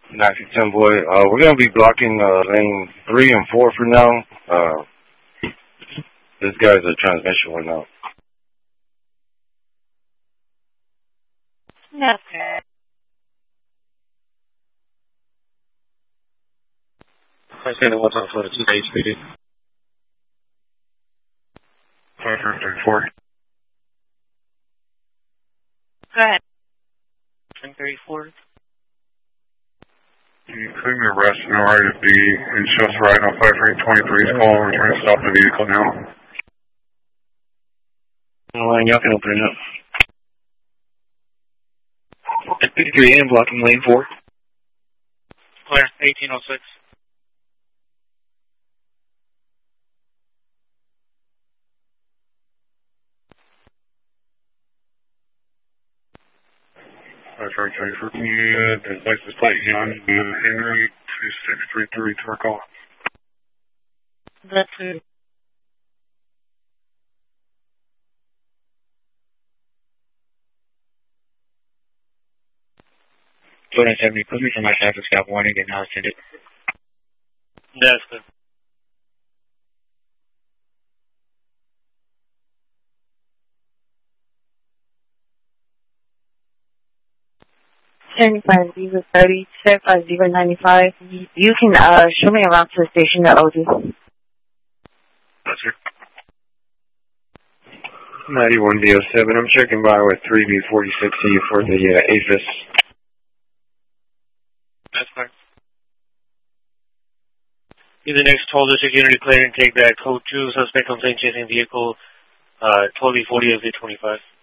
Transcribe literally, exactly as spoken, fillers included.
Nazi ten boy. Uh, we're gonna be blocking uh, lane three and four for now. Uh, this guy's a transmission right now. Yes, sir. I say that what's on for the two H P D. five thirty-four. Go ahead. ten thirty-four. You claim your arrest and R I to be and show us right on five twenty-three's call. We're trying to stop the vehicle now. Line, y'all can open it up. At fifty-three A M, blocking lane four. Clear, eighteen oh six. five twenty-four. Yeah, the license plate on Henry two six three three to our call. That's it. two seventy, put me for my traffic stop warning and I'll send it. That's good. seventy-five, zero thirty, seventy-five, zero ninety-five. You can uh, show me around to the station at O D. That's it. ninety-one D oh seven. I'm checking by with three B forty-six E for the uh, A F I S. That's fine. Be the next toll district unit declared and take back code two, suspect complaint chasing vehicle, uh, twelve B forty of V twenty-five.